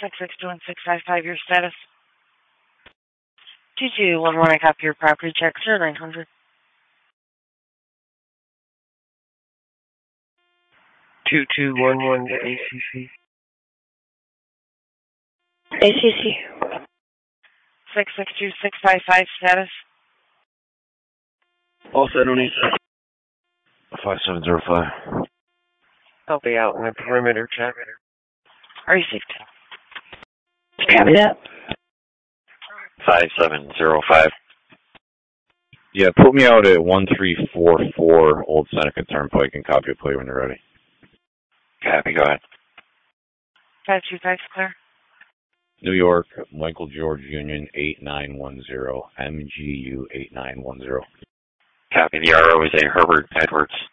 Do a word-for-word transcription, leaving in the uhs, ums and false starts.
six six two one six five five, your status. two two one one, I copy your property check, zero nine hundred. two two one one to A C C. A C C. six six two six five five, status. All set on east. five seven zero five. I'll be out in the perimeter check. Are you safe? Copy that. five seven zero five. Yeah, put me out at one three four four Old Seneca Turnpike and copy a play when you're ready. Copy, go ahead. five two five, clear. New York, Michael George Union eight nine one zero, M G U eight nine one zero. Copy, the R O is a Herbert Edwards.